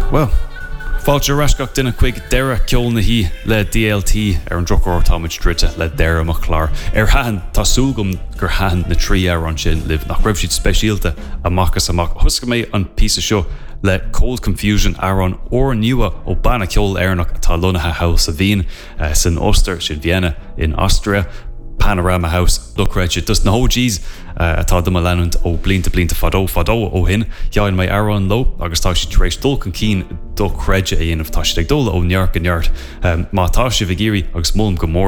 Well, fáilte rascach duine chuig deire ceol na hí le DLT ar an drochóir táid drite le deire amach chlár. Ar hahan tásúlgum gur hahan na trí ar an sin liv nach raibh siad speisialta amachchas amach. Thusca mé an písa seo le Cold Confusion ar an ór nua ó banna ceol airnach atá lonathe house a bhíon san Oster sin Vienna in Austria. Panorama House lookreid dus na hógís atá duma lenund ó blinta fadó ó hin jain mai aran lo agus tá si éis dulcan cín do creide a dhéanamh tá si ag dul ó neart má tá si bhgéirí agus múlm go mór